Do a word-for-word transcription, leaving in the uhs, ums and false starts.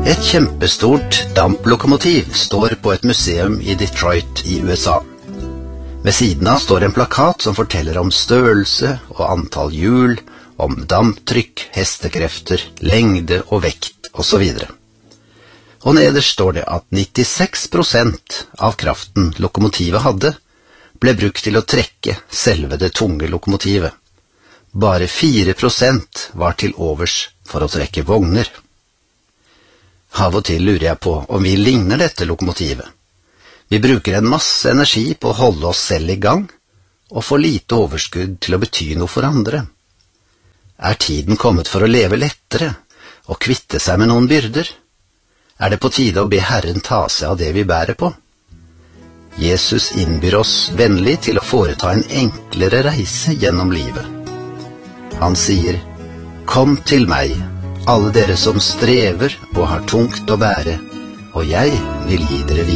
Et kjempestort damplokomotiv står på et museum i Detroit i U S A. Ved siden av står en plakat som forteller om størrelse og antall hjul, om damptrykk, hestekrefter, lengde og vekt og så videre. Og nederst står det at nittiseks prosent av kraften lokomotivet hadde ble brukt til å trekke selve det tunge lokomotivet. Bare fire prosent var til overs for å trekke vogner. Av og til lurer jeg på om vi ligner dette lokomotivet. Vi bruker en masse energi på å holde oss selv i gang, og får lite overskudd til å bety noe for andre. Er tiden kommet for å leve lettere, og kvitte seg med noen byrder? Er det på tide å be Herren ta seg av det vi bærer på? Jesus innbyr oss vennlig til å foreta en enklere reise gjennom livet. Han sier, «Kom til meg, alle dere som strever og har tungt å bære, og jeg vil gi dere hvile.»